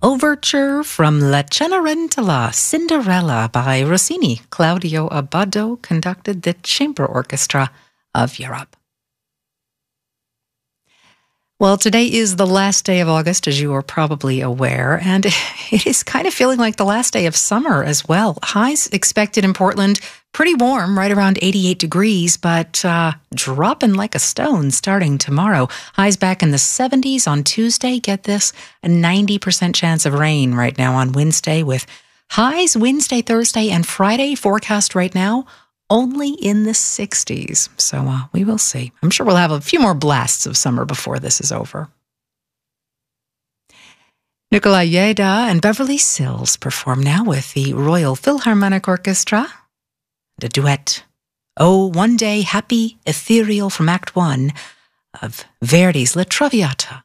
Overture from La Cenerentola, Cinderella by Rossini. Claudio Abbado conducted the Chamber Orchestra of Europe. Well, today is the last day of August, as you are probably aware, and it is kind of feeling like the last day of summer as well. Highs expected in Portland, pretty warm, right around 88 degrees, but dropping like a stone starting tomorrow. Highs back in the 70s on Tuesday. Get this, a 90% chance of rain right now on Wednesday, with highs Wednesday, Thursday, and Friday forecast right now only in the 60s. So we will see. I'm sure we'll have a few more blasts of summer before this is over. Nikolai Yeda and Beverly Sills perform now with the Royal Philharmonic Orchestra. The duet, Oh, One Day Happy, Ethereal from Act 1 of Verdi's La Traviata.